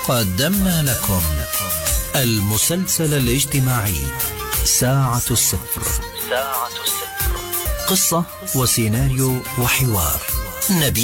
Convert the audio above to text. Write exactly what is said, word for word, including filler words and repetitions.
قدمنا لكم المسلسل الاجتماعي ساعة الصفر. ساعة الصفر، قصة وسيناريو وحوار. نبيل